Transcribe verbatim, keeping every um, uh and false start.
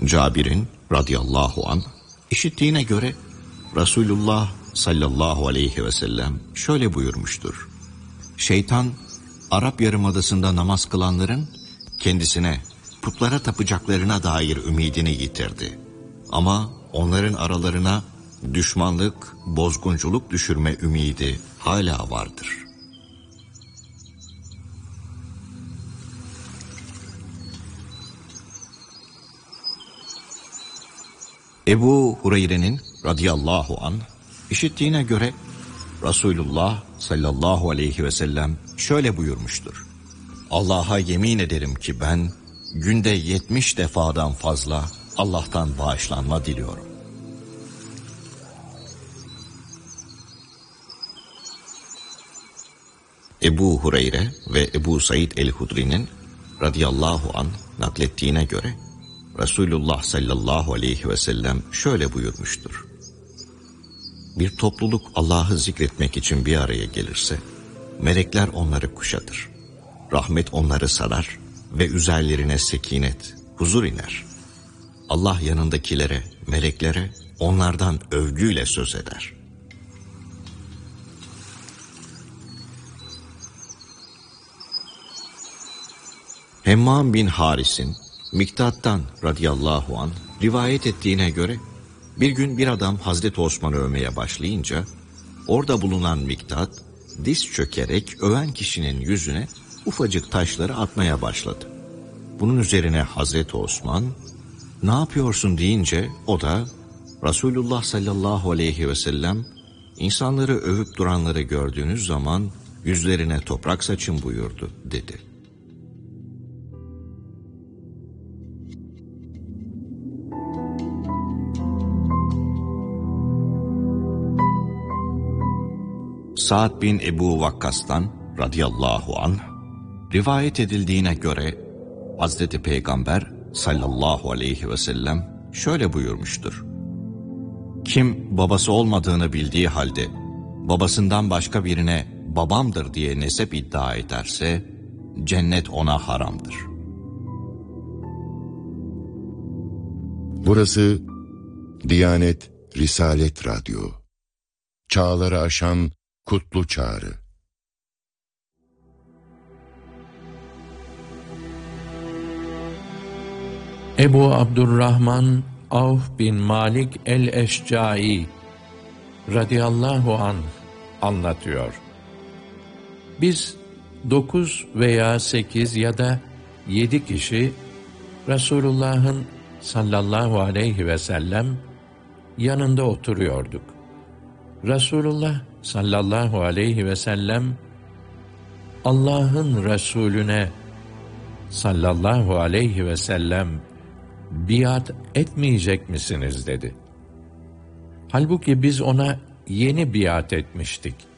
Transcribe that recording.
Cabir'in radıyallahu anh işittiğine göre Resulullah sallallahu aleyhi ve sellem şöyle buyurmuştur. Şeytan Arap Yarımadası'nda namaz kılanların kendisine putlara tapacaklarına dair ümidini yitirdi. Ama onların aralarına düşmanlık, bozgunculuk düşürme ümidi hala vardır. Ebu Hureyre'nin radıyallahu anh işittiğine göre Resulullah sallallahu aleyhi ve sellem şöyle buyurmuştur. Allah'a yemin ederim ki ben günde yetmiş defadan fazla Allah'tan bağışlanma diliyorum. Ebu Hureyre ve Ebu Said el-Hudri'nin radıyallahu anh naklettiğine göre Resulullah sallallahu aleyhi ve sellem şöyle buyurmuştur. Bir topluluk Allah'ı zikretmek için bir araya gelirse, melekler onları kuşatır. Rahmet onları sarar ve üzerlerine sekinet, huzur iner. Allah yanındakilere, meleklere onlardan övgüyle söz eder. Hemmam bin Haris'in Miktat'tan radıyallahu anh rivayet ettiğine göre bir gün bir adam Hazreti Osman'ı övmeye başlayınca orada bulunan Miktat diz çökerek öven kişinin yüzüne ufacık taşları atmaya başladı. Bunun üzerine Hazreti Osman ne yapıyorsun deyince o da Resulullah sallallahu aleyhi ve sellem insanları övüp duranları gördüğünüz zaman yüzlerine toprak saçın buyurdu dedi. Sa'd bin Ebu Vakkas'tan radıyallahu anh rivayet edildiğine göre Hazreti Peygamber sallallahu aleyhi ve sellem şöyle buyurmuştur. Kim babası olmadığını bildiği halde babasından başka birine babamdır diye nesep iddia ederse cennet ona haramdır. Burası Diyanet Risalet Radyo. Çağları aşan kutlu çağrı. Ebu Abdurrahman Avf bin Malik el-Eşcai radıyallahu anh anlatıyor. Biz dokuz veya sekiz ya da yedi kişi Resulullah'ın sallallahu aleyhi ve sellem yanında oturuyorduk. Resulullah sallallahu aleyhi ve sellem Allah'ın Resulüne sallallahu aleyhi ve sellem biat etmeyecek misiniz dedi. Halbuki biz ona yeni biat etmiştik.